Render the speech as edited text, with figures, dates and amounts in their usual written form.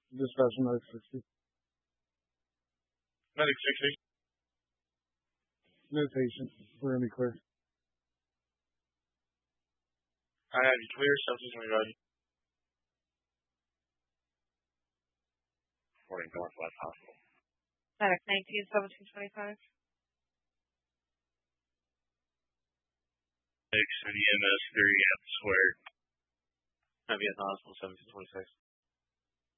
Dispatch medic 60. Medic 60. No patient. We're going to be clear. I have you clear. Substance when you're ready. Reporting Northwest Hospital. Medic 19 1725. City MS 3 at the square. Heavy at the hospital 1726.